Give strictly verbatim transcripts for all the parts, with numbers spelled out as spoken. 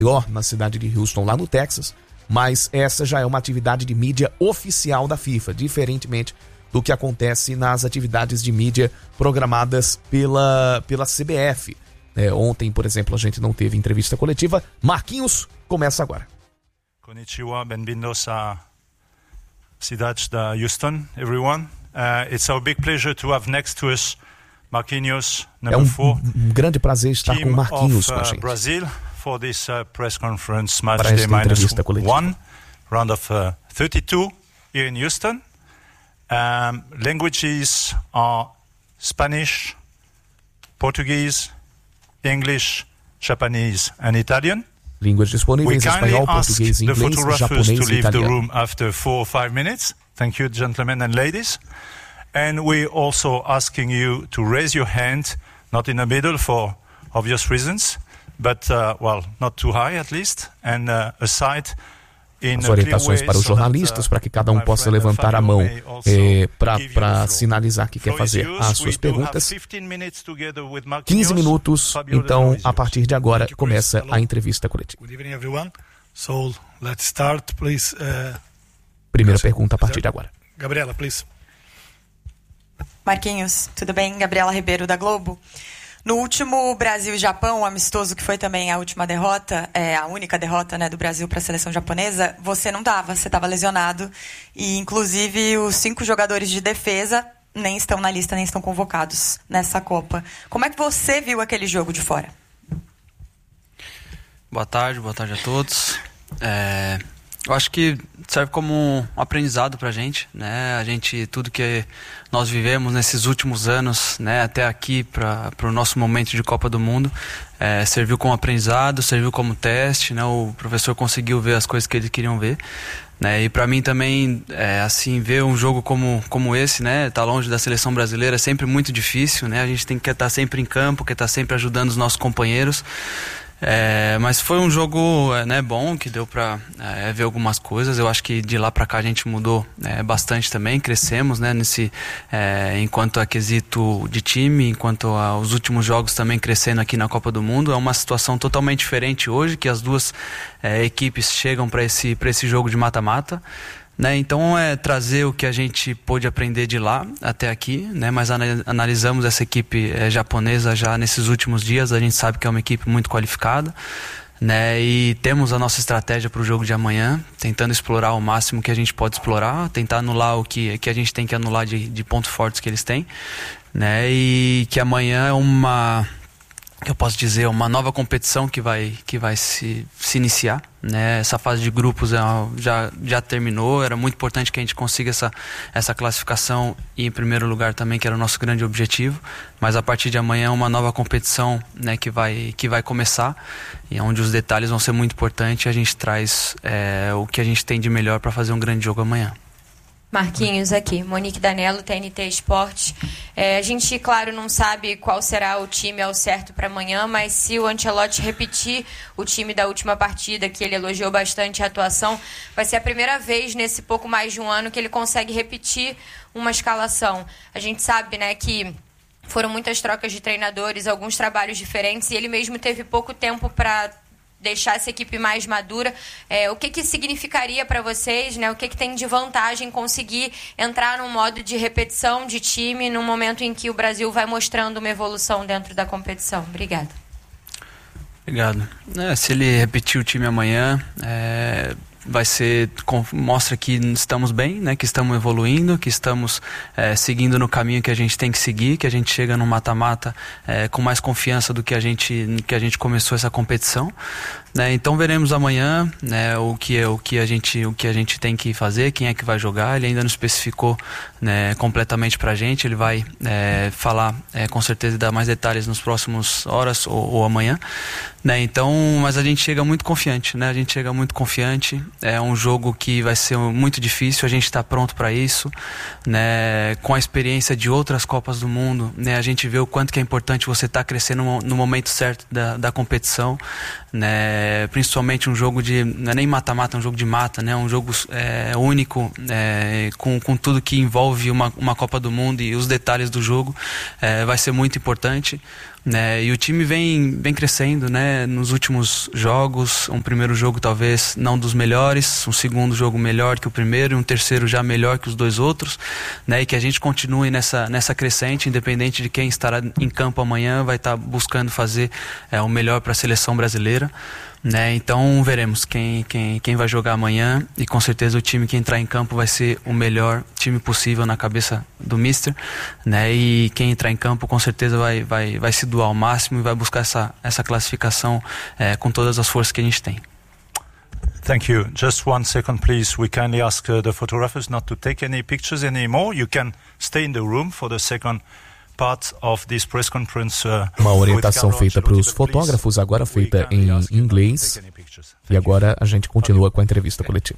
maior na cidade de Houston, lá no Texas, mas essa já é uma atividade de mídia oficial da FIFA, diferentemente do que acontece nas atividades de mídia programadas pela, pela C B F. É, ontem, por exemplo, a gente não teve entrevista coletiva. Marquinhos começa agora. Konnichiwa, bem-vindos à cidade de Houston, everyone. Uh, it's our big pleasure to have next to us Marquinhos, number é um, four, um grande prazer estar com Marquinhos of, uh, com a gente. Brasil for this uh, press conference match Para day minus coletiva. one, round of uh, thirty-two here in Houston. Um, languages are Spanish, Portuguese, English, Japanese and Italian. Línguas disponíveis: espanhol, português, inglês, japonês e to leave italiano. the room after four or five minutes. Thank you, gentlemen and ladies. And we're also asking you to raise your hand, not in the middle for obvious reasons, but, uh, well, not too high at least, and uh, aside in As orientações para os jornalistas, para que cada um possa levantar a mão é, para sinalizar que quer fazer as suas perguntas. quinze minutos, então, a partir de agora, começa a entrevista coletiva. Good evening, everyone. So, let's start, please. Uh, Primeira pergunta a partir de agora. Gabriela, please. Marquinhos, tudo bem? Gabriela Ribeiro, da Globo. No último Brasil e Japão, amistoso, que foi também a última derrota, é, a única derrota, né, do Brasil para a seleção japonesa, você não estava, você estava lesionado. E, inclusive, os cinco jogadores de defesa nem estão na lista, nem estão convocados nessa Copa. Como é que você viu aquele jogo de fora? Boa tarde, boa tarde a todos. É... Eu acho que serve como um aprendizado pra gente, né? A gente, tudo que nós vivemos nesses últimos anos, né, até aqui para o nosso momento de Copa do Mundo, é, serviu como aprendizado, serviu como teste, né? O professor conseguiu ver as coisas que eles queriam ver, né? E para mim também, é, assim, ver um jogo como, como esse, né, tá longe da seleção brasileira é sempre muito difícil, né? A gente tem que estar sempre em campo, quer estar sempre ajudando os nossos companheiros. É, mas foi um jogo, né, bom, que deu pra é, ver algumas coisas. Eu acho que de lá pra cá a gente mudou é, bastante também, crescemos, né, nesse, é, enquanto a quesito de time, enquanto aos últimos jogos também crescendo aqui na Copa do Mundo. É uma situação totalmente diferente hoje, que as duas é, equipes chegam para esse, pra esse jogo de mata-mata. Né, então é trazer o que a gente pôde aprender de lá até aqui, né, mas analisamos essa equipe é, japonesa já nesses últimos dias. A gente sabe que é uma equipe muito qualificada, né, e temos a nossa estratégia para o jogo de amanhã, tentando explorar o máximo que a gente pode explorar, tentar anular o que, que a gente tem que anular de, de pontos fortes que eles têm, né, e que amanhã é uma... que eu posso dizer, uma nova competição que vai, que vai se, se iniciar, né? Essa fase de grupos já, já terminou, era muito importante que a gente consiga essa, essa classificação e em primeiro lugar também, que era o nosso grande objetivo, mas a partir de amanhã é uma nova competição, né, que, vai, que vai começar, e onde os detalhes vão ser muito importantes e a gente traz é, o que a gente tem de melhor para fazer um grande jogo amanhã. Marquinhos aqui, Monique Danello, T N T Esporte. É, a gente, claro, não sabe qual será o time ao certo para amanhã, mas se o Ancelotti repetir o time da última partida, que ele elogiou bastante a atuação, vai ser a primeira vez nesse pouco mais de um ano que ele consegue repetir uma escalação. A gente sabe, né, que foram muitas trocas de treinadores, alguns trabalhos diferentes, e ele mesmo teve pouco tempo para deixar essa equipe mais madura. É, o que que significaria para vocês, né? O que que tem de vantagem conseguir entrar num modo de repetição de time no momento em que o Brasil vai mostrando uma evolução dentro da competição? Obrigada. Obrigado. É, se ele repetir o time amanhã, é, vai ser, mostra que estamos bem, né, que estamos evoluindo, que estamos é, seguindo no caminho que a gente tem que seguir, que a gente chega no mata-mata é, com mais confiança do que a gente, que a gente começou essa competição, né? Então veremos amanhã, né, o que é o que a gente o que a gente tem que fazer, quem é que vai jogar. Ele ainda não especificou, né, completamente pra gente. Ele vai é, falar é, com certeza, dar mais detalhes nos próximos horas ou, ou amanhã, né? Então, mas a gente chega muito confiante, né? A gente chega muito confiante. É um jogo que vai ser muito difícil. A gente está pronto para isso, né? Com a experiência de outras Copas do Mundo, né? A gente vê o quanto que é importante você estar tá crescendo no, no momento certo da, da competição, né? Principalmente um jogo de, não é nem mata-mata, é um jogo de mata, né? Um jogo é, único, é, com, com tudo que envolve uma, uma Copa do Mundo e os detalhes do jogo, é, vai ser muito importante. né? E o time vem, vem crescendo, né? Nos últimos jogos, um primeiro jogo talvez não dos melhores, um segundo jogo melhor que o primeiro e um terceiro já melhor que os dois outros, né? E que a gente continue nessa, nessa crescente, independente de quem estará em campo amanhã, vai estar buscando fazer é, o melhor para a seleção brasileira, né? Então veremos quem, quem, quem vai jogar amanhã, e com certeza o time que entrar em campo vai ser o melhor time possível na cabeça do mister, né? E quem entrar em campo com certeza vai, vai, vai se doar ao máximo e vai buscar essa, essa classificação é, com todas as forças que a gente tem. Thank you. Just one second, please. We kindly ask uh, the photographers not to take any pictures anymore. You can stay in the room for the second part of this press conference. Uh, Uma orientação feita para os fotógrafos, agora feita em inglês. E agora a gente continua com a entrevista coletiva.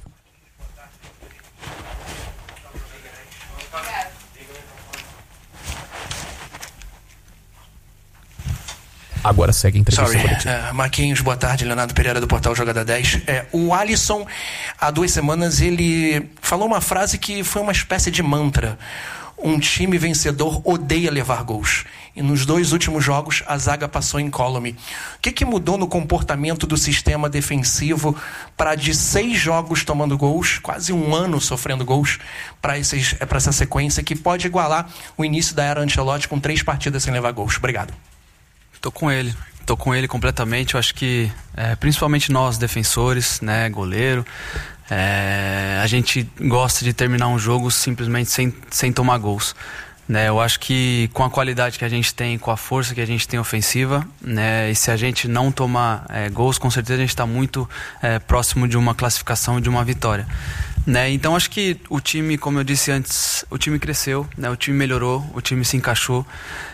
Agora segue a entrevista Sorry. coletiva. Uh, Marquinhos, boa tarde. Leonardo Pereira do portal Jogada dez. É, o Alisson, há duas semanas, ele falou uma frase que foi uma espécie de mantra. Um time vencedor odeia levar gols. E nos dois últimos jogos, a zaga passou incólume. O que, que mudou no comportamento do sistema defensivo para de seis jogos tomando gols, quase um ano sofrendo gols, para essa sequência que pode igualar o início da era Ancelotti com três partidas sem levar gols? Obrigado. Tô com ele, tô com ele completamente. Eu acho que, é, principalmente nós, defensores, né, goleiro, é, a gente gosta de terminar um jogo simplesmente sem, sem tomar gols, né? Eu acho que com a qualidade que a gente tem, com a força que a gente tem ofensiva, né, e se a gente não tomar é, gols, com certeza a gente está muito é, próximo de uma classificação, de uma vitória, né? Então acho que o time, como eu disse antes, o time cresceu, né? O time melhorou, o time se encaixou.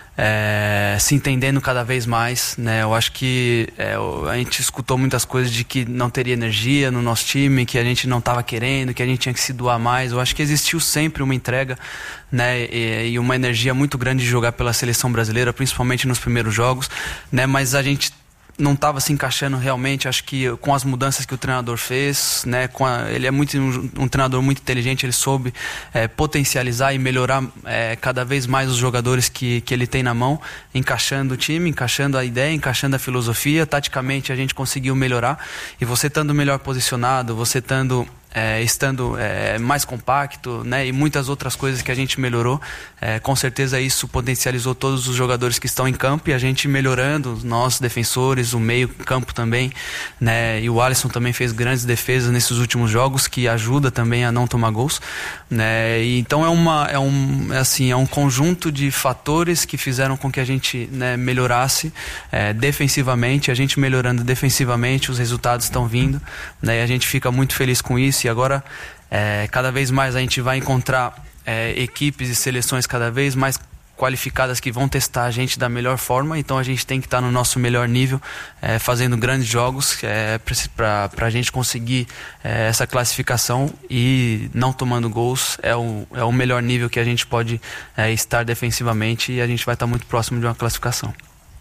É, se entendendo cada vez mais, né? Eu acho que é, a gente escutou muitas coisas de que não teria energia no nosso time, que a gente não estava querendo, que a gente tinha que se doar mais. Eu acho que existiu sempre uma entrega, né? E, e uma energia muito grande de jogar pela seleção brasileira, principalmente nos primeiros jogos, né? Mas a gente não estava se encaixando realmente, acho que com as mudanças que o treinador fez, né, com a, ele é muito, um, um treinador muito inteligente, ele soube é, potencializar e melhorar é, cada vez mais os jogadores que, que ele tem na mão, encaixando o time, encaixando a ideia, encaixando a filosofia. Taticamente a gente conseguiu melhorar, e você estando melhor posicionado, você estando É, estando é, mais compacto, né, e muitas outras coisas que a gente melhorou, é, com certeza isso potencializou todos os jogadores que estão em campo, e a gente melhorando, nós defensores, o meio campo também, né, e o Alisson também fez grandes defesas nesses últimos jogos, que ajuda também a não tomar gols, né, e então é, uma, é, um, é, assim, é um conjunto de fatores que fizeram com que a gente, né, melhorasse é, defensivamente. A gente melhorando defensivamente, os resultados estão vindo, né, e a gente fica muito feliz com isso. E agora, é, cada vez mais a gente vai encontrar é, equipes e seleções cada vez mais qualificadas que vão testar a gente da melhor forma. Então a gente tem que estar no nosso melhor nível, é, fazendo grandes jogos, é, para a gente conseguir é, essa classificação, e não tomando gols é o, é o melhor nível que a gente pode é, estar defensivamente, e a gente vai estar muito próximo de uma classificação.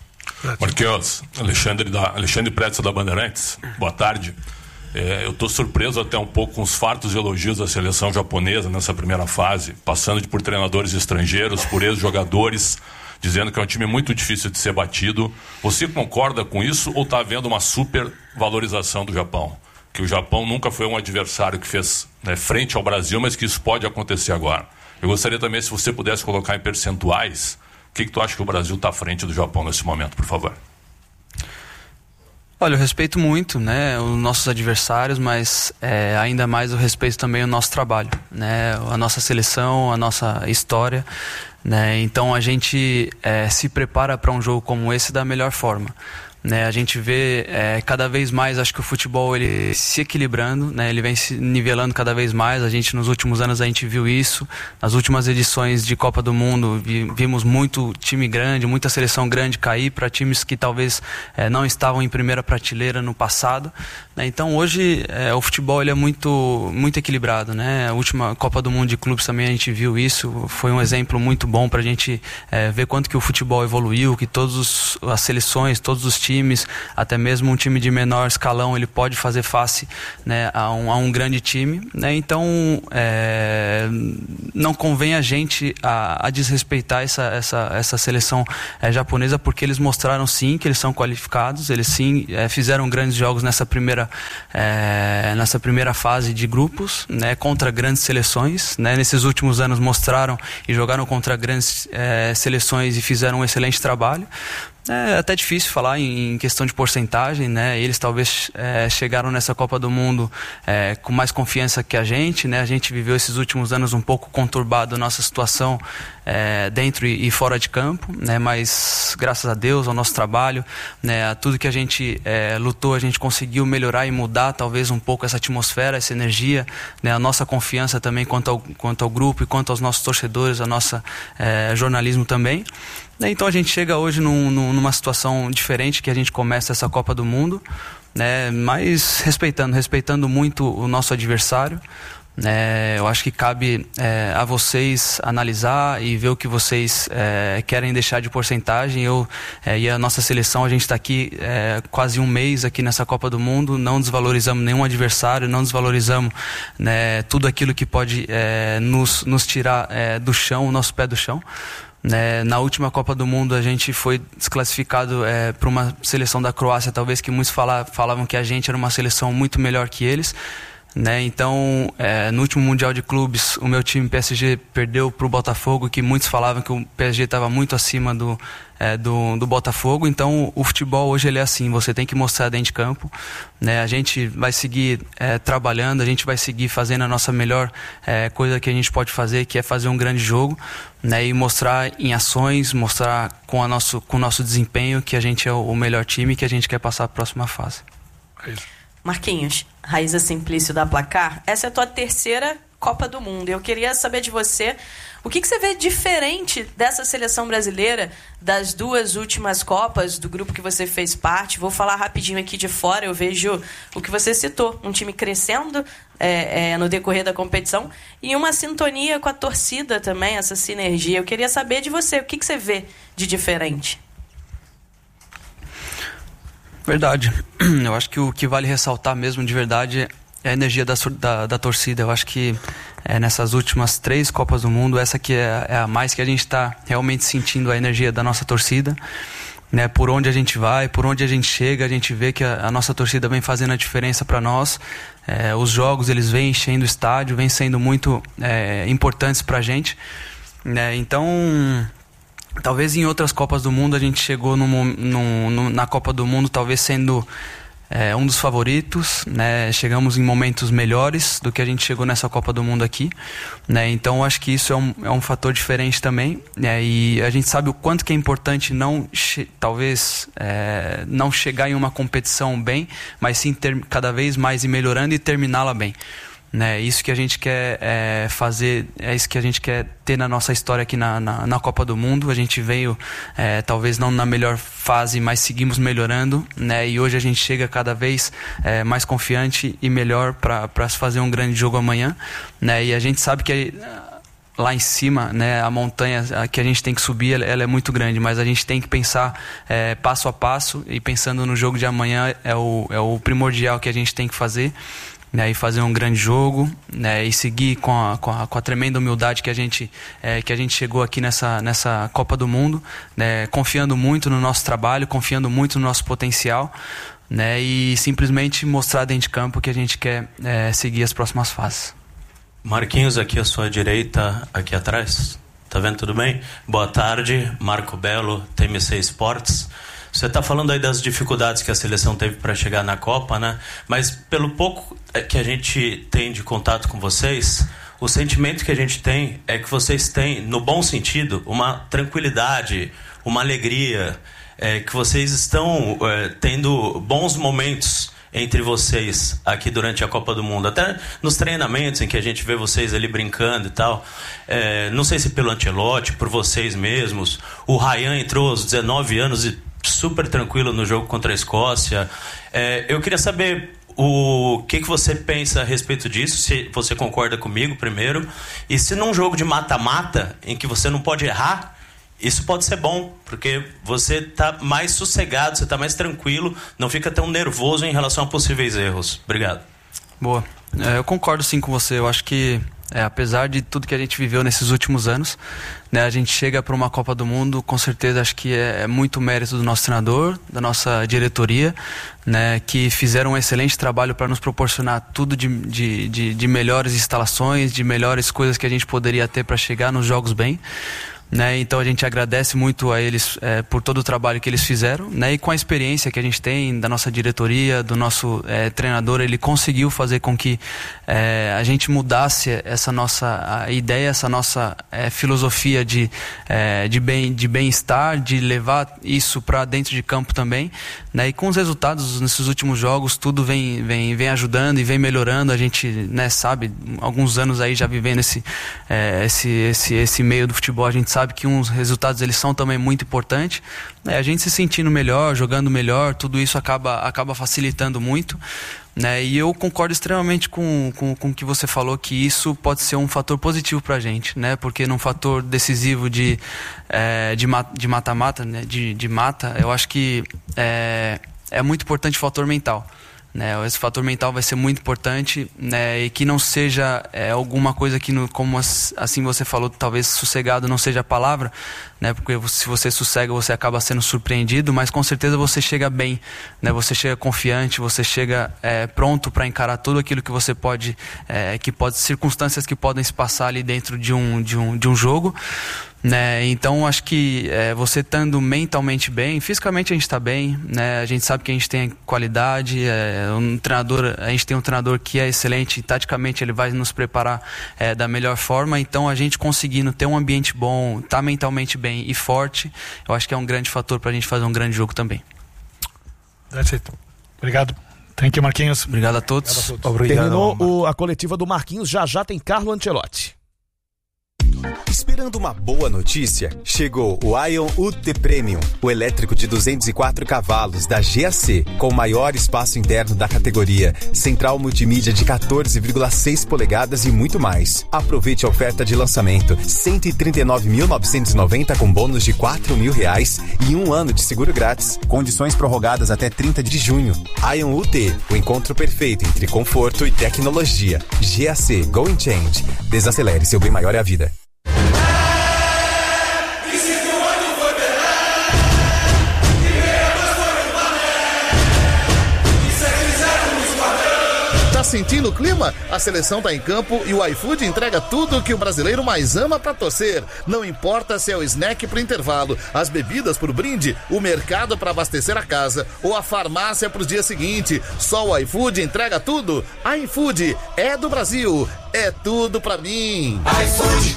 Marquinhos, Alexandre, da, Alexandre Pretzel da Bandeirantes, boa tarde. É, eu estou surpreso até um pouco com os fartos elogios da seleção japonesa nessa primeira fase, passando por treinadores estrangeiros, por ex-jogadores, dizendo que é um time muito difícil de ser batido. Você concorda com isso, ou está havendo uma super valorização do Japão? Que o Japão nunca foi um adversário que fez, né, frente ao Brasil, mas que isso pode acontecer agora. Eu gostaria também, se você pudesse colocar em percentuais, o que, que tu acha que o Brasil está à frente do Japão nesse momento, por favor? Olha, eu respeito muito, né, os nossos adversários, mas é, ainda mais eu respeito também o nosso trabalho, né, a nossa seleção, a nossa história, né, então a gente é, se prepara para um jogo como esse da melhor forma. Né, a gente vê é, cada vez mais, acho que o futebol ele se equilibrando, né, ele vem se nivelando cada vez mais. A gente, nos últimos anos, a gente viu isso. Nas últimas edições de Copa do Mundo, vi, vimos muito time grande, muita seleção grande cair para times que talvez é, não estavam em primeira prateleira no passado, né. Então hoje é, o futebol ele é muito, muito equilibrado, né. A última Copa do Mundo de clubes também a gente viu isso. Foi um exemplo muito bom para a gente é, ver quanto que o futebol evoluiu, que todas as seleções, todos os times times, até mesmo um time de menor escalão, ele pode fazer face, né, a, um, a um grande time, né? Então é, não convém a gente a, a desrespeitar essa, essa, essa seleção é, japonesa, porque eles mostraram sim que eles são qualificados, eles sim é, fizeram grandes jogos nessa primeira, é, nessa primeira fase de grupos, né, contra grandes seleções, né? Nesses últimos anos mostraram e jogaram contra grandes é, seleções e fizeram um excelente trabalho. É até difícil falar em questão de porcentagem, né? Eles talvez é, chegaram nessa Copa do Mundo é, com mais confiança que a gente, né? A gente viveu esses últimos anos um pouco conturbado nossa situação é, dentro e, e fora de campo, né? Mas graças a Deus, ao nosso trabalho, né? A tudo que a gente é, lutou, a gente conseguiu melhorar e mudar talvez um pouco essa atmosfera, essa energia, né? A nossa confiança também quanto ao, quanto ao grupo e quanto aos nossos torcedores, a nossa é, jornalismo também. Então a gente chega hoje num, numa situação diferente, que a gente começa essa Copa do Mundo, né, mas respeitando, respeitando muito o nosso adversário. É, eu acho que cabe é, a vocês analisar e ver o que vocês é, querem deixar de porcentagem. Eu é, e a nossa seleção, a gente está aqui é, quase um mês aqui nessa Copa do Mundo, não desvalorizamos nenhum adversário, não desvalorizamos, né, tudo aquilo que pode é, nos, nos tirar é, do chão, o nosso pé do chão. Né, na última Copa do Mundo a gente foi desclassificado é, para uma seleção da Croácia, talvez que muitos fala, falavam que a gente era uma seleção muito melhor que eles, né? Então é, no último Mundial de Clubes o meu time P S G perdeu para o Botafogo, que muitos falavam que o P S G estava muito acima do, é, do, do Botafogo. Então o futebol hoje ele é assim, você tem que mostrar dentro de campo, né? A gente vai seguir é, trabalhando, a gente vai seguir fazendo a nossa melhor é, coisa que a gente pode fazer, que é fazer um grande jogo, né, e mostrar em ações, mostrar com, a nosso, com o nosso desempenho que a gente é o melhor time e que a gente quer passar a próxima fase. Marquinhos, Raíza Simplício da Placar, essa é a tua terceira Copa do Mundo. Eu queria saber de você, o que, que você vê diferente dessa seleção brasileira das duas últimas Copas, do grupo que você fez parte? Vou falar rapidinho aqui de fora, eu vejo o que você citou, um time crescendo é, é, no decorrer da competição e uma sintonia com a torcida também, essa sinergia. Eu queria saber de você, o que, que você vê de diferente? Verdade. Eu acho que o que vale ressaltar mesmo de verdade é a energia da, da, da torcida. Eu acho que é, nessas últimas três Copas do Mundo, essa que é, é a mais que a gente está realmente sentindo a energia da nossa torcida, né? Por onde a gente vai, por onde a gente chega, a gente vê que a, a nossa torcida vem fazendo a diferença para nós. É, os jogos eles vêm enchendo o estádio, vêm sendo muito é, importantes para a gente, né? Então talvez em outras Copas do Mundo a gente chegou num, num, num, na Copa do Mundo talvez sendo é, um dos favoritos, né? Chegamos em momentos melhores do que a gente chegou nessa Copa do Mundo aqui, né? Então acho que isso é um, é um fator diferente também, né? E a gente sabe o quanto que é importante não talvez é, não chegar em uma competição bem, mas sim ter cada vez mais ir melhorando e terminá-la bem. Né, isso que a gente quer é, fazer, é isso que a gente quer ter na nossa história aqui na, na, na Copa do Mundo. A gente veio é, talvez não na melhor fase, mas seguimos melhorando, né, e hoje a gente chega cada vez é, mais confiante e melhor para fazer um grande jogo amanhã, né, e a gente sabe que lá em cima, né, a montanha que a gente tem que subir, ela, ela é muito grande, mas a gente tem que pensar é, passo a passo, e pensando no jogo de amanhã é o, é o primordial que a gente tem que fazer, né, e fazer um grande jogo, né, e seguir com a, com a, com a tremenda humildade que a gente, é, que a gente chegou aqui nessa, nessa Copa do Mundo, né, confiando muito no nosso trabalho, confiando muito no nosso potencial, né, e simplesmente mostrar dentro de campo que a gente quer é, seguir as próximas fases. Marquinhos, aqui à sua direita, aqui atrás, tá vendo tudo bem? Boa tarde, Marco Belo, T M C Esportes. Você está falando aí das dificuldades que a seleção teve para chegar na Copa, né? Mas pelo pouco que a gente tem de contato com vocês, o sentimento que a gente tem é que vocês têm, no bom sentido, uma tranquilidade, uma alegria, é, que vocês estão é, tendo bons momentos entre vocês aqui durante a Copa do Mundo, até nos treinamentos em que a gente vê vocês ali brincando e tal. É, não sei se pelo Ancelotti, por vocês mesmos. O Ryan entrou aos dezenove anos e super tranquilo no jogo contra a Escócia. É, eu queria saber o que, que você pensa a respeito disso, se você concorda comigo primeiro, e se num jogo de mata-mata, em que você não pode errar, isso pode ser bom, porque você está mais sossegado, você está mais tranquilo, não fica tão nervoso em relação a possíveis erros. Obrigado. Boa. É, eu concordo sim com você. Eu acho que, é, apesar de tudo que a gente viveu nesses últimos anos, né, a gente chega para uma Copa do Mundo, com certeza acho que é, é muito mérito do nosso treinador, da nossa diretoria, né, que fizeram um excelente trabalho para nos proporcionar tudo de, de, de, de melhores instalações, de melhores coisas que a gente poderia ter para chegar nos jogos bem. Né, então a gente agradece muito a eles é, por todo o trabalho que eles fizeram, né, e com a experiência que a gente tem da nossa diretoria, do nosso é, treinador, ele conseguiu fazer com que é, a gente mudasse essa nossa a ideia, essa nossa é, filosofia de, é, de, bem, de bem-estar, de levar isso para dentro de campo também, né, e com os resultados nesses últimos jogos tudo vem, vem, vem ajudando e vem melhorando. A gente, né, sabe, alguns anos aí já vivendo esse, é, esse, esse, esse meio do futebol, a gente sabe sabe que uns resultados eles são também muito importantes, né? A gente se sentindo melhor, jogando melhor, tudo isso acaba, acaba facilitando muito, né? E eu concordo extremamente com, com, com o que você falou, que isso pode ser um fator positivo para a gente, né? Porque num fator decisivo de, é, de, de mata-mata, né? de, de mata, eu acho que é, é muito importante o fator mental. Né, esse fator mental vai ser muito importante, né, e que não seja é, alguma coisa que, no, como assim você falou, talvez sossegado não seja a palavra, né, porque se você sossega você acaba sendo surpreendido, mas com certeza você chega bem, né, você chega confiante, você chega é, pronto para encarar tudo aquilo que você pode, é, que pode circunstâncias que podem se passar ali dentro de um, de um, de um jogo. Né? Então acho que é, você estando mentalmente bem, fisicamente a gente está bem, né? A gente sabe que a gente tem qualidade, é, um treinador, a gente tem um treinador que é excelente, taticamente ele vai nos preparar é, da melhor forma. Então a gente conseguindo ter um ambiente bom, estar tá mentalmente bem e forte, eu acho que é um grande fator para a gente fazer um grande jogo também. That's it. Obrigado. Thank you, Marquinhos. Obrigado a todos. Obrigado a todos. Obrigado. Terminou o, a coletiva do Marquinhos, já já tem Carlo Ancelotti. Esperando uma boa notícia? Chegou o Ion U T Premium, o elétrico de duzentos e quatro cavalos da G A C, com o maior espaço interno da categoria, central multimídia de quatorze vírgula seis polegadas e muito mais. Aproveite a oferta de lançamento, cento e trinta e nove mil novecentos e noventa com bônus de quatro mil reais e um ano de seguro grátis. Condições prorrogadas até trinta de junho. Ion U T, o encontro perfeito entre conforto e tecnologia. G A C Go and Change. Desacelere, seu bem maior é a vida. Tá sentindo o clima? A seleção tá em campo e o iFood entrega tudo o que o brasileiro mais ama pra torcer. Não importa se é o snack pro intervalo, as bebidas pro brinde, o mercado pra abastecer a casa ou a farmácia pro dia seguinte. Só o iFood entrega tudo. iFood é do Brasil, é tudo pra mim. iFood.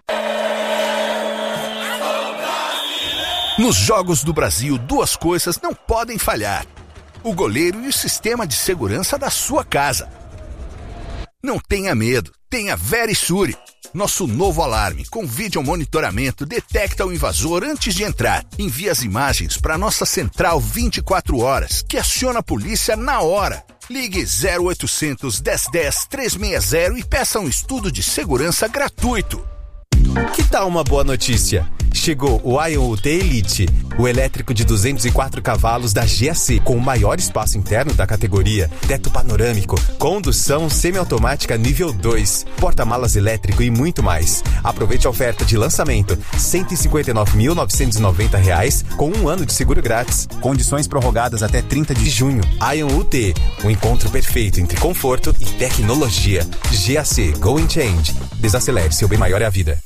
Nos Jogos do Brasil, duas coisas não podem falhar: o goleiro e o sistema de segurança da sua casa. Não tenha medo, tenha Verisure. Nosso novo alarme com vídeo monitoramento detecta o invasor antes de entrar. Envia as imagens para nossa central vinte e quatro horas, que aciona a polícia na hora. Ligue zero oitocentos, dez dez, trezentos e sessenta e peça um estudo de segurança gratuito. Que tal uma boa notícia? Chegou o Ion U T Elite, o elétrico de duzentos e quatro cavalos da G A C, com o maior espaço interno da categoria, teto panorâmico, condução semiautomática nível dois, porta-malas elétrico e muito mais. Aproveite a oferta de lançamento, cento e cinquenta e nove mil novecentos e noventa reais, com um ano de seguro grátis. Condições prorrogadas até trinta de junho. Ion U T, o encontro perfeito entre conforto e tecnologia. G A C Go and Change. Desacelere, seu bem maior é a vida.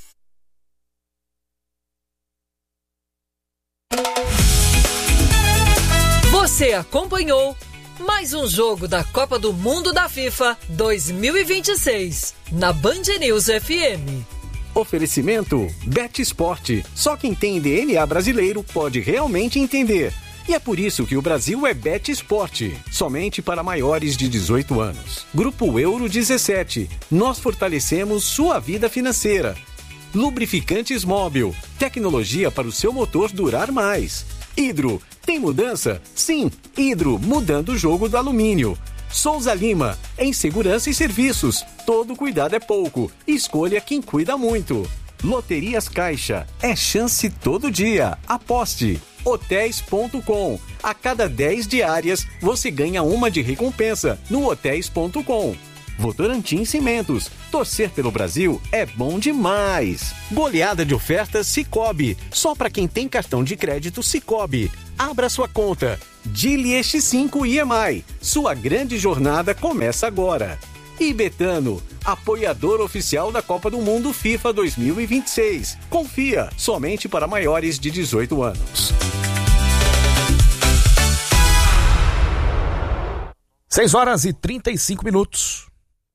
Você acompanhou mais um jogo da Copa do Mundo da FIFA dois mil e vinte e seis na Band News F M. Oferecimento Bet Sport. Só quem tem D N A brasileiro pode realmente entender. E é por isso que o Brasil é Bet Sport, somente para maiores de dezoito anos. Grupo Euro dezessete. Nós fortalecemos sua vida financeira. Lubrificantes Móbil. Tecnologia para o seu motor durar mais. Hidro. Tem mudança? Sim, Hidro, mudando o jogo do alumínio. Souza Lima, em segurança e serviços. Todo cuidado é pouco. Escolha quem cuida muito. Loterias Caixa. É chance todo dia. Aposte. hotéis ponto com. A cada dez diárias, você ganha uma de recompensa no hotéis ponto com. Votorantim Cimentos. Torcer pelo Brasil é bom demais. Goleada de ofertas Sicoob. Só para quem tem cartão de crédito Sicoob. Abra sua conta. Dili X cinco I M I. Sua grande jornada começa agora. E Betano, apoiador oficial da Copa do Mundo FIFA dois mil e vinte e seis. Confia, somente para maiores de dezoito anos. seis horas e trinta e cinco minutos.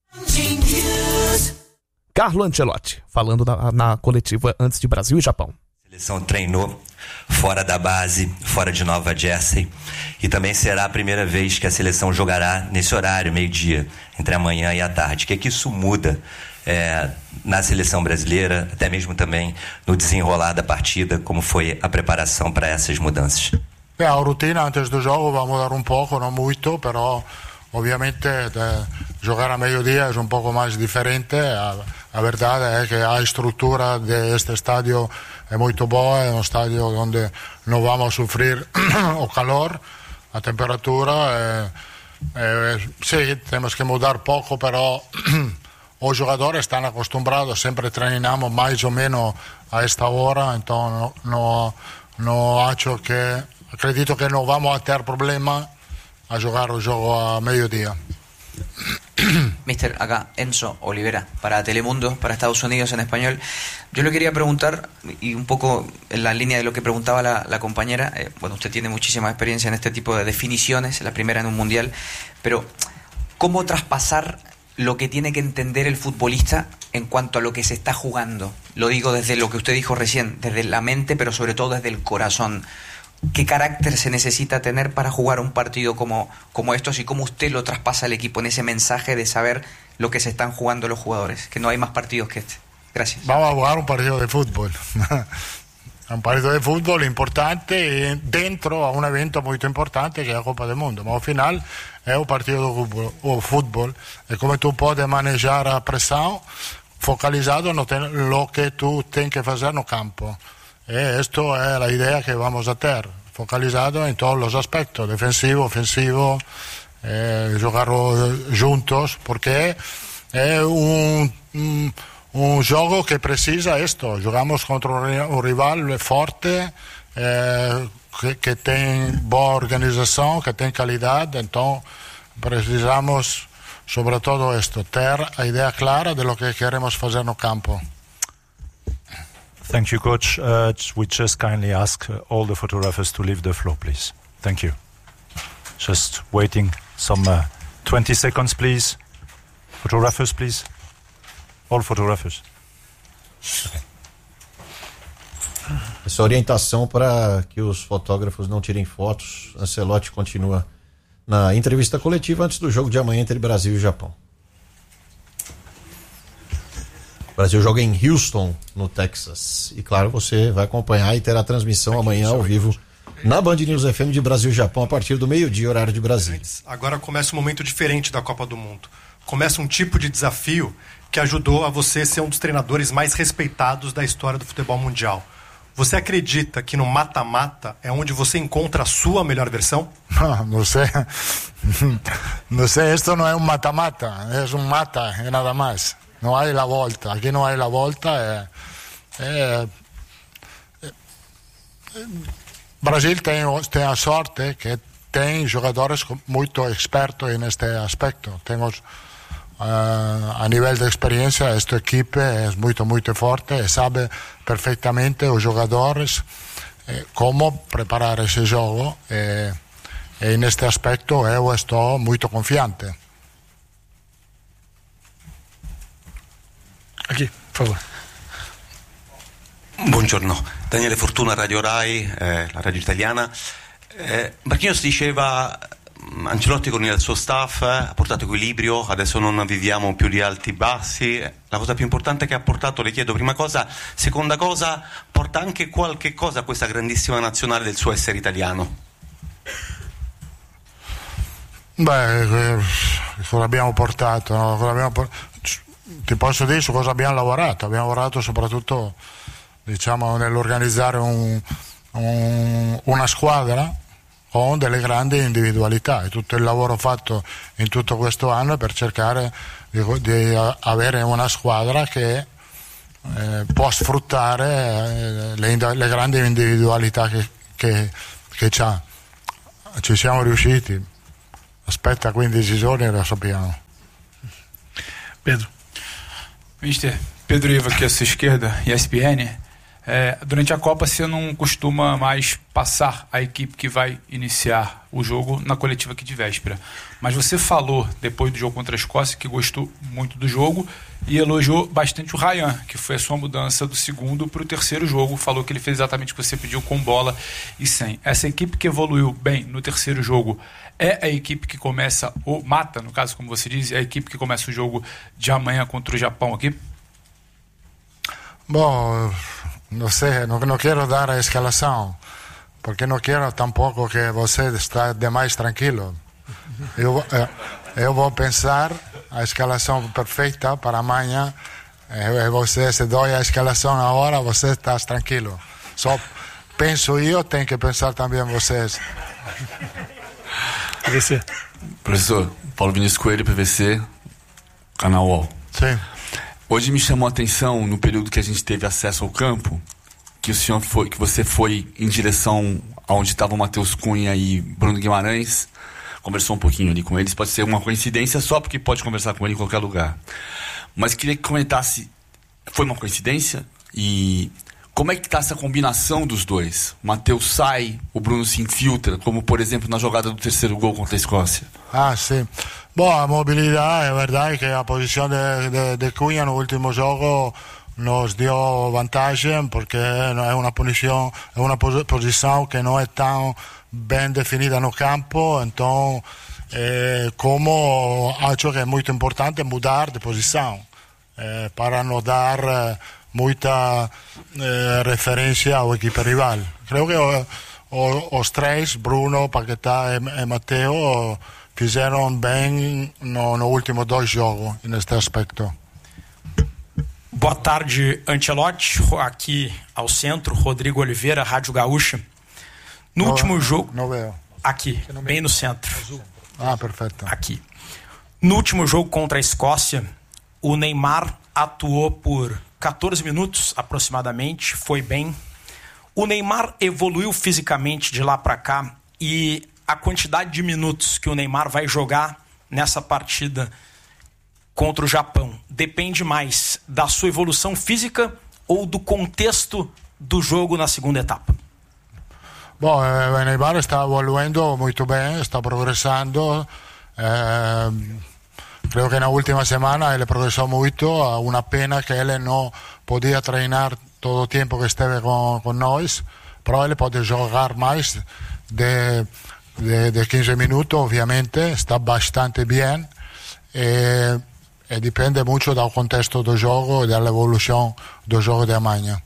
Carlo Ancelotti, falando na, na coletiva antes de Brasil e Japão. A seleção treinou fora da base, fora de Nova Jersey, e também será a primeira vez que a seleção jogará nesse horário, meio-dia, entre a manhã e a tarde. O que é que isso muda é, na seleção brasileira, até mesmo também no desenrolar da partida, como foi a preparação para essas mudanças? É, a rotina antes do jogo vai mudar um pouco, não muito, pero obviamente jogar a meio-dia é um pouco mais diferente. A, a verdade é que a estrutura deste estádio é muito boa, é um estádio onde não vamos sofrer o calor, a temperatura. É, é, sim, temos que mudar pouco, pero os jogadores estão acostumados, sempre treinamos mais ou menos a esta hora, então não, não, não acho que, acredito que não vamos ter problema a jugar o jogo a meio-dia. Mister, acá Enzo Olivera, para Telemundo, para Estados Unidos en español. Yo le quería preguntar, y un poco en la línea de lo que preguntaba la, la compañera, eh, bueno, usted tiene muchísima experiencia en este tipo de definiciones, la primera en un mundial, pero ¿cómo traspasar lo que tiene que entender el futbolista en cuanto a lo que se está jugando? Lo digo desde lo que usted dijo recién, desde la mente, pero sobre todo desde el corazón. ¿Qué carácter se necesita tener para jugar un partido como, como estos y cómo usted lo traspasa al equipo en ese mensaje de saber lo que se están jugando los jugadores? Que no hay más partidos que este. Gracias. Vamos a jugar un partido de fútbol. Un partido de fútbol importante dentro a un evento muy importante que es la Copa del Mundo. Pero al final es un partido de fútbol. O fútbol. Es como tú puedes manejar la presión focalizado en lo que tú tienes que hacer en el campo. E esto è la idea che vamos a tener, focalizado en todos los aspectos, defensivo, ofensivo, eh, jugar juntos, porque è un, un, un gioco che precisa esto. Jugamos contra un rival forte, eh, que, que tiene buena organización, que tiene calidad, entonces precisamos sobre todo esto, tener la idea clara de lo que queremos hacer en el campo. Thank you, Coach. Uh, we just kindly ask uh, all the photographers to leave the floor, please. Thank you. Just waiting some uh, twenty seconds, please. Photographers, please. All photographers. Okay. Essa orientação para que os fotógrafos não tirem fotos. Ancelotti continua na entrevista coletiva antes do jogo de amanhã entre Brasil e Japão. O Brasil joga em Houston, no Texas. E claro, você vai acompanhar e terá transmissão amanhã ao vivo na Band News F M de Brasil e Japão a partir do meio-dia, horário de Brasília. Agora começa um momento diferente da Copa do Mundo. Começa um tipo de desafio que ajudou a você ser um dos treinadores mais respeitados da história do futebol mundial. Você acredita que no mata-mata é onde você encontra a sua melhor versão? Não, não sei. Não sei, isto não é um mata-mata, é um mata, é nada mais. Não há a volta, aqui não há a volta. É, é, é, Brasil tem, tem a sorte que tem jogadores muito expertos neste aspecto. Temos, uh, a nível de experiência, esta equipe é muito, muito forte e sabe perfeitamente os jogadores eh, como preparar esse jogo. E, e neste aspecto eu estou muito confiante. Aqui, por favor. Buongiorno, Daniele Fortuna, Radio Rai, eh, la radio italiana. Eh, Marquinhos diceva, Ancelotti con il suo staff ha portato equilibrio, adesso non viviamo più di alti e bassi. La cosa più importante che ha portato, le chiedo prima cosa, seconda cosa, porta anche qualche cosa a questa grandissima nazionale del suo essere italiano? Beh, cosa abbiamo portato? No? Cosa abbiamo portato? ti posso dire su cosa abbiamo lavorato. Abbiamo lavorato soprattutto, diciamo, nell'organizzare un, un, una squadra con delle grandi individualità, e tutto il lavoro fatto in tutto questo anno è per cercare di, di avere una squadra che eh, può sfruttare eh, le, le grandi individualità che, che, che c'ha. Ci siamo riusciti, aspetta quindici giorni e lo sappiamo. Pedro. Mister, Pedro Ivo aqui à sua esquerda, E S P N. É, durante a Copa você não costuma mais passar a equipe que vai iniciar o jogo na coletiva aqui de véspera. Mas você falou, depois do jogo contra a Escócia, que gostou muito do jogo e elogiou bastante o Ryan, que foi a sua mudança do segundo para o terceiro jogo. Falou que ele fez exatamente o que você pediu, com bola e sem. Essa equipe que evoluiu bem no terceiro jogo é a equipe que começa, ou mata, no caso, como você diz, é a equipe que começa o jogo de amanhã contra o Japão aqui? Bom, no sé, no, no quiero dar a escalación, porque no quiero tampoco que você está demais tranquilo. Eu, eh, eu vou pensar a escalação perfeita para amanhã, e você, se dou a escalação agora, você está tranquilo. Só penso eu, tem que pensar também vocês. P V C. Professor, Paulo Vinícius Coelho, P V C, Canal U O L. Sim. Hoje me chamou a atenção, no período que a gente teve acesso ao campo, que o senhor foi, que você foi em direção aonde estava o Matheus Cunha e Bruno Guimarães, conversou um pouquinho ali com eles. Pode ser uma coincidência só porque pode conversar com ele em qualquer lugar. Mas queria que comentasse, foi uma coincidência? E como é que está essa combinação dos dois? O Matheus sai, o Bruno se infiltra, como por exemplo na jogada do terceiro gol contra a Escócia. Ah, sim. Bom, a mobilidade, é verdade que a posição de, de, de Cunha no último jogo nos deu vantagem, porque é uma posição, é uma posição que não é tão bem definida no campo, então eh, como acho que é muito importante mudar de posição eh, para não dar eh, muita eh, referência ao equipe rival. Creio que o, o, os três, Bruno, Paquetá e, e Matteo, fizeram bem no, no último dois jogos neste aspecto. Boa tarde, Ancelotti, aqui ao centro, Rodrigo Oliveira, Rádio Gaúcha. No no, último jogo, não veio. Aqui, bem no centro. Ah, perfeito. Aqui. No último jogo contra a Escócia, o Neymar atuou por quatorze minutos aproximadamente, foi bem. O Neymar evoluiu fisicamente de lá para cá, e a quantidade de minutos que o Neymar vai jogar nessa partida contra o Japão depende mais da sua evolução física ou do contexto do jogo na segunda etapa? Bom, o Neymar está evoluindo muito bem, está progressando. Eh, creio que na última semana ele progressou muito. Uma pena que ele não podia treinar todo o tempo que esteve com, com nós, mas ele pode jogar mais de De, de quinze minutos, ovviamente, está bastante bem, e, e dipende muito do contexto do jogo e da evolução do jogo de amanhã.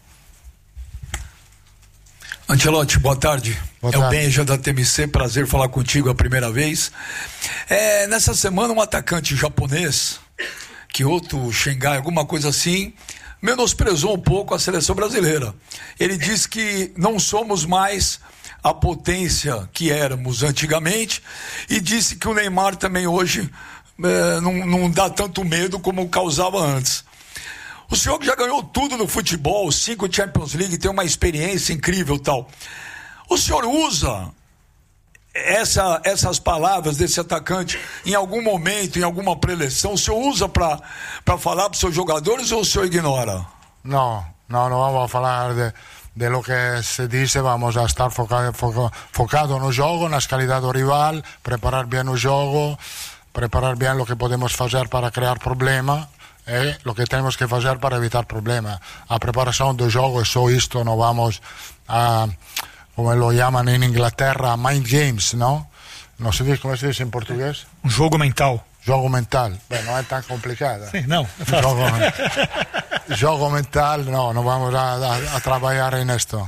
Ancelotti, boa tarde. Boa é tarde. o Benja da T M C, prazer falar contigo a primeira vez. É, nessa semana, um atacante japonês, Kyoto, Xangai, alguma coisa assim, menosprezou um pouco a seleção brasileira. Ele disse que não somos mais a potência que éramos antigamente, e disse que o Neymar também hoje é, não, não dá tanto medo como causava antes. O senhor que já ganhou tudo no futebol, cinco Champions League, tem uma experiência incrível e tal. O senhor usa essa, essas palavras desse atacante em algum momento, em alguma preleção? O senhor usa para falar para os seus jogadores, ou o senhor ignora? Não, não, não vamos falar de... de lo que se dice, vamos a estar focado, foco, focado no jogo, nas qualidades do rival, preparar bem o jogo, preparar bem o que podemos fazer para criar problema e o que temos que fazer para evitar problema. A preparação do jogo é só isto, não vamos a, como lo chamam em Inglaterra, mind games, não? Não se diz, como se diz em português? Um jogo mental. Jogo mental. Bem, não é tão complicado. Sim, não. É fácil. Jogo, jogo mental, não, não vamos a, a, a trabalhar nisto.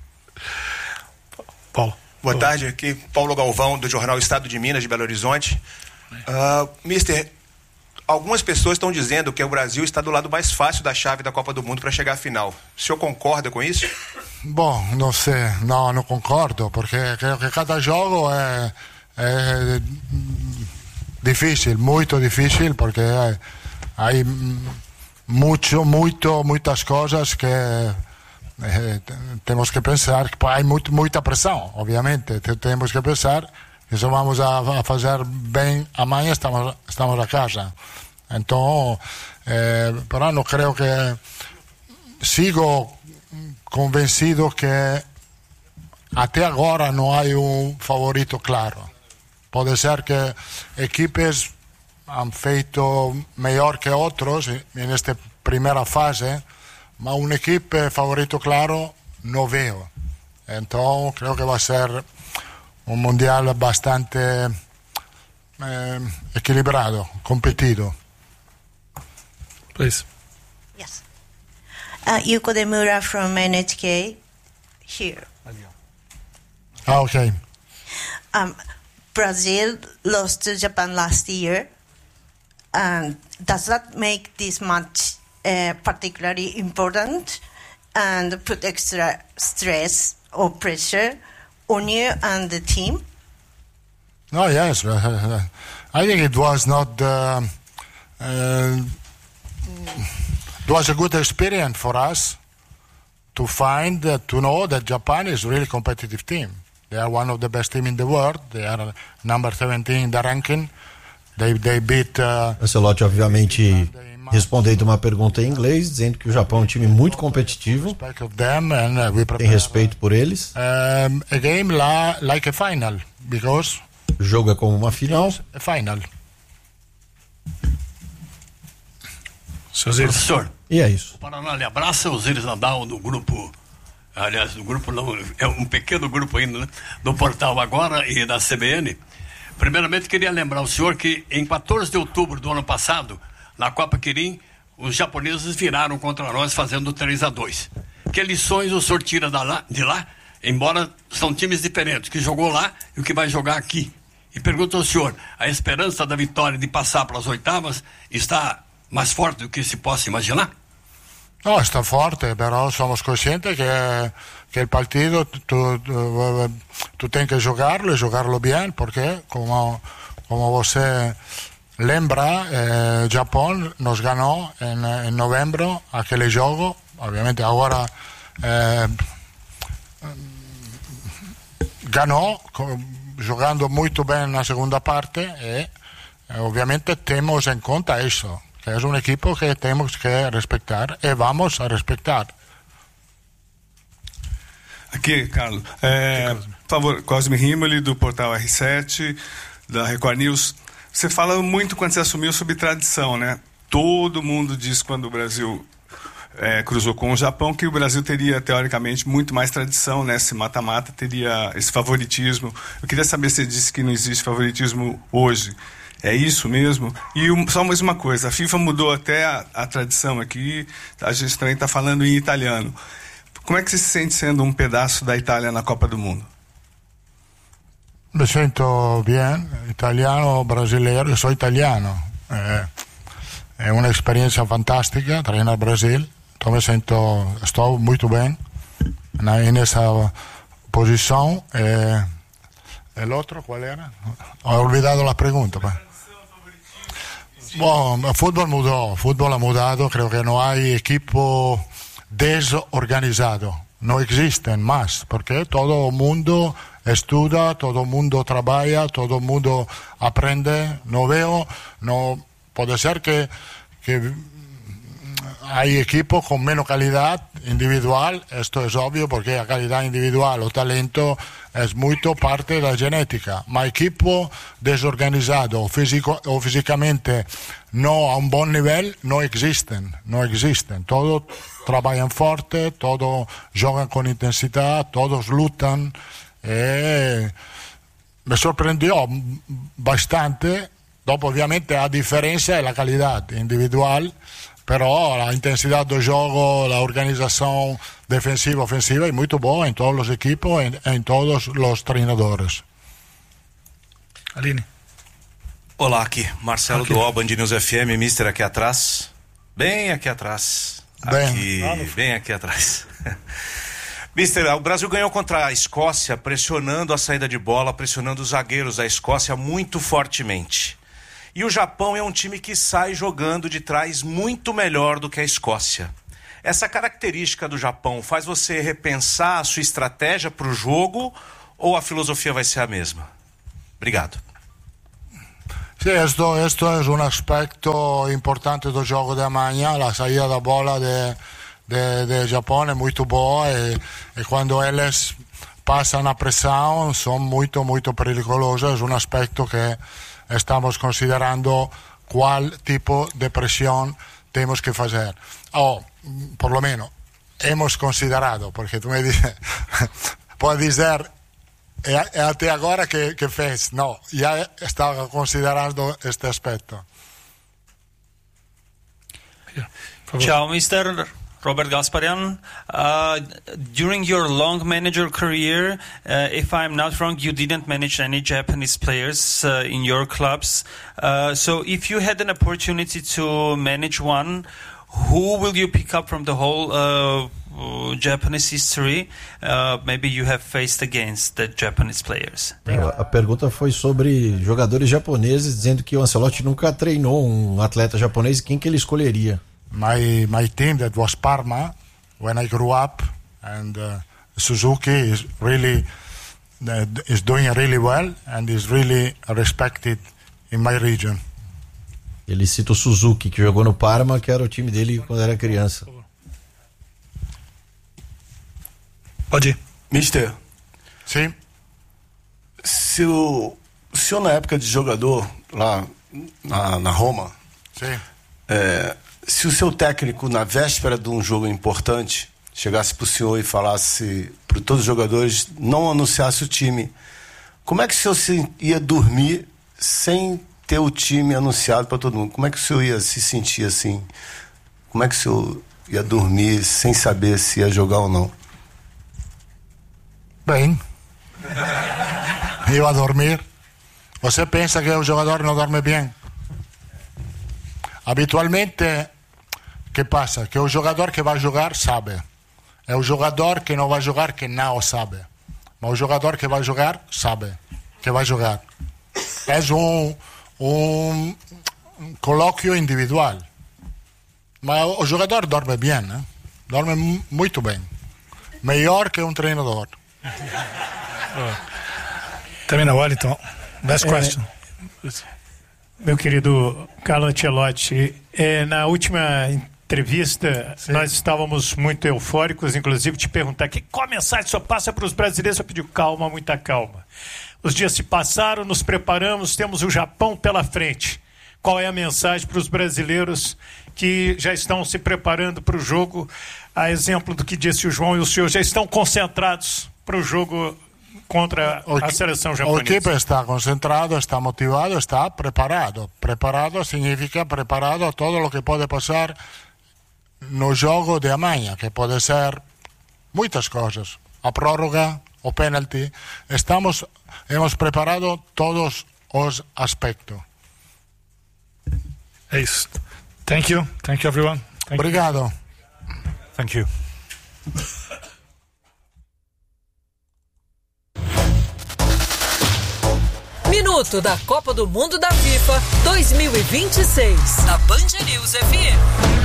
Paulo. Boa tarde, aqui Paulo Galvão, do jornal Estado de Minas, de Belo Horizonte. Uh, mister, algumas pessoas estão dizendo que o Brasil está do lado mais fácil da chave da Copa do Mundo para chegar à final. O senhor concorda com isso? Bom, não sei, não, não concordo, porque creio que cada jogo é, é difícil, muito difícil, porque há muito, muito, muitas coisas que eh, temos que pensar, que há muito, muita pressão, obviamente, temos que pensar que se vamos a, a fazer bem amanhã, estamos, estamos a casa. Então, eh, però não creio que sigo convencido que até agora não há um favorito claro. Pode ser que equipes han feito melhor que outros nesta primeira fase, mas um equipe favorito claro não vejo. Então, creio que vai ser um mundial bastante eh, equilibrado, competido. Please. Yes. Uh, Yuko Demura from N H K here. Ah, okay. Um, Brazil lost to Japan last year. And does that make this match uh, particularly important and put extra stress or pressure on you and the team? Oh, yes. I think it was not... Uh, uh, it was a good experience for us to find, uh, to know that Japan is a really competitive team. They are one of the best teams in the world. They are number seventeen in the ranking. They, they beat... Uh, Ancelotti, obviamente, respondendo uma pergunta em inglês, dizendo que o Japão é um time muito competitivo, tem respeito por eles. Um, a game la, like a final, because o jogo é como uma final. A final. Professor, e é isso. O Paraná lhe abraça, os Íris Nadal do grupo, aliás, do grupo não, é um pequeno grupo ainda, né? Do Portal Agora e da C B N. Primeiramente, queria lembrar o senhor que em quatorze de outubro do ano passado, na Copa Kirin, os japoneses viraram contra nós fazendo três a dois. Que lições o senhor tira de lá, embora são times diferentes, que jogou lá e o que vai jogar aqui? E pergunto ao senhor, a esperança da vitória de passar para as oitavas está mais forte do que se possa imaginar? No, está forte, però somos conscientes que, que el partido tú, tú, tú tienes que jugarlo y jugarlo bien, porque como, como você lembra, eh, Japón nos ganó en, en noviembre aquel juego, obviamente ahora eh, ganó jugando muy bien la segunda parte y eh, obviamente tenemos en cuenta eso, que es un equipo que tenemos que respetar y vamos a respetar. Aqui, Carlos. É, por favor, Cosme Rimoli, do Portal R sete, da Record News. Você fala muito quando você assumiu sobre tradição, né? Todo mundo diz quando o Brasil é, cruzou com o Japão que o Brasil teria, teoricamente, muito mais tradição, né? Esse mata-mata teria esse favoritismo. Eu queria saber se você disse que não existe favoritismo hoje. É isso mesmo? E um, só mais uma coisa, a FIFA mudou até a, a tradição aqui, a gente também está falando em italiano. Como é que você se sente sendo um pedaço da Itália na Copa do Mundo? Me siento bien, italiano, brasileiro, eu sou italiano. É, é uma experiência fantástica treinar Brasil, então me sinto, estou muito bem nessa posição. É, el otro, qual era? Ho olvidado a pergunta. Bom, o futebol mudou, o futebol ha mudado, creio que não há equipo desorganizado, não existem mais, porque todo o mundo estuda, todo o mundo trabalha, todo o mundo aprende, não veo, não, pode ser que, que há equipos com menos qualidade individual, isto é óbvio, porque a qualidade individual, o talento, é muito parte da genética, mas equipo desorganizado ou, físico, ou fisicamente não a um bom nível, não existem, não existem. Todos trabalham forte, todos jogam com intensidade, todos lutam. E me surpreendeu bastante, dopo ovviamente a differenza è la qualità individual, però la intensità del gioco, la organización defensiva, ofensiva è molto buona in tutti los equipos e in tutti los entrenadores. Aline. Olá, aqui, Marcelo okay. do O, Band News F M, Mister aqui atrás, bem aqui atrás, bem, aqui, ah, no... bem aqui atrás. Mister, o Brasil ganhou contra a Escócia, pressionando a saída de bola, pressionando os zagueiros da Escócia muito fortemente. E o Japão é um time que sai jogando de trás muito melhor do que a Escócia. Essa característica do Japão faz você repensar a sua estratégia para o jogo ou a filosofia vai ser a mesma? Obrigado. Sí, esto, esto es un aspecto importante del juego de amanhã. La saída da bola de, de, de Japão é muito boa e, e quando eles passam a pressão são muito, muito perigosos. É um aspecto que estamos considerando qual tipo de presión tenemos que hacer. O, por lo menos, hemos considerado, porque tú me dices, puedes decir, e até agora que, que fez? No, ya estaba considerando este aspecto. Ciao, mister Robert Gasparian. Uh, during your long manager career, uh, if I'm not wrong, you didn't manage any Japanese players uh, in your clubs. Uh, so if you had an opportunity to manage one, who will you pick up from the whole uh, Japanese history? Uh, maybe you have faced against the Japanese players. A pergunta foi sobre jogadores japoneses, dizendo que o Ancelotti nunca treinou um atleta japonês e quem que ele escolheria. My my team that was Parma when I grew up, and uh, Suzuki is really uh, is doing really well and is really respected in my region. Ele cita o Suzuki, que jogou no Parma, que era o time dele quando era criança. Pode ir. Mister. Sim. Se o, o senhor na época de jogador lá na, na Roma, sim. É, se o seu técnico na véspera de um jogo importante chegasse para o senhor e falasse para todos os jogadores, não anunciasse o time, como é que o senhor se ia dormir sem ter o time anunciado para todo mundo? Como é que o senhor ia se sentir assim? Como é que o senhor ia dormir sem saber se ia jogar ou não? Bem, eu a dormir. Você pensa que o jogador não dorme bem? Habitualmente, que passa? Que o jogador que vai jogar sabe. É o jogador que não vai jogar que não sabe. Mas o jogador que vai jogar sabe que vai jogar. É um, um colóquio individual. Mas o jogador dorme bem, né? Dorme muito bem. Melhor que um treinador. Também na Wellington. Best question. É, meu querido Carlo Ancelotti, é, na última entrevista, sim, nós estávamos muito eufóricos, inclusive te perguntar que qual mensagem só passa para os brasileiros. Eu pedi calma, muita calma. Os dias se passaram, nos preparamos, temos o Japão pela frente. Qual é a mensagem para os brasileiros que já estão se preparando para o jogo? A exemplo do que disse o João e o senhor, já estão concentrados para o jogo contra a seleção japonesa. O equipe está concentrado, está motivado, está preparado. Preparado significa preparado a todo o que pode passar no jogo de amanhã, que pode ser muitas coisas. A prórroga, o penalty. Estamos, hemos preparado todos os aspectos. É isso. Thank you. Thank you, everyone. Thank Obrigado. You. Thank you. Minuto da Copa do Mundo da FIFA dois mil e vinte e seis, na Band News F M.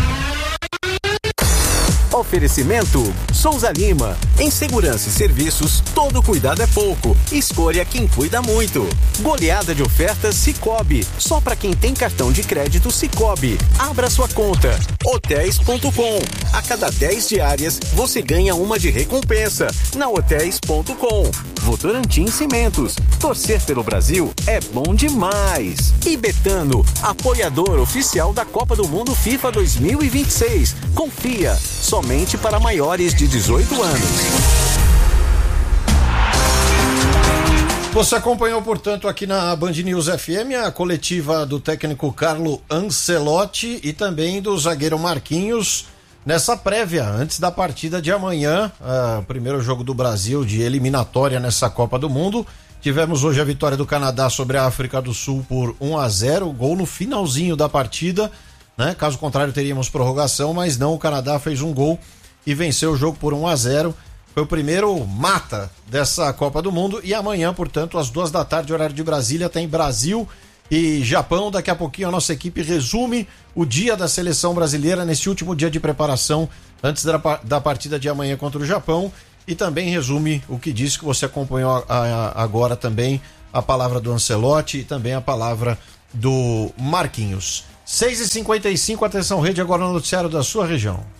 Oferecimento Souza Lima. Em segurança e serviços, todo cuidado é pouco. Escolha quem cuida muito. Goleada de ofertas Sicoob. Só para quem tem cartão de crédito Sicoob. Abra sua conta. Hotéis ponto com. A cada dez diárias, você ganha uma de recompensa. Na Hotéis ponto com. Votorantim Cimentos. Torcer pelo Brasil é bom demais. E Betano, apoiador oficial da Copa do Mundo FIFA dois mil e vinte e seis. Confia. Somente para maiores de dezoito anos. Você acompanhou, portanto, aqui na Band News F M a coletiva do técnico Carlo Ancelotti e também do zagueiro Marquinhos nessa prévia, antes da partida de amanhã, o uh, primeiro jogo do Brasil de eliminatória nessa Copa do Mundo. Tivemos hoje a vitória do Canadá sobre a África do Sul por um a zero, gol no finalzinho da partida, né? Caso contrário teríamos prorrogação, mas não, o Canadá fez um gol e venceu o jogo por um a zero. Foi o primeiro mata dessa Copa do Mundo e amanhã, portanto, às duas da tarde, horário de Brasília, tem Brasil e Japão. Daqui a pouquinho a nossa equipe resume o dia da seleção brasileira nesse último dia de preparação antes da, da partida de amanhã contra o Japão. E também resume o que disse, que você acompanhou a, a, agora também, a palavra do Ancelotti e também a palavra do Marquinhos. seis e cinquenta e cinco, atenção rede, agora no noticiário da sua região.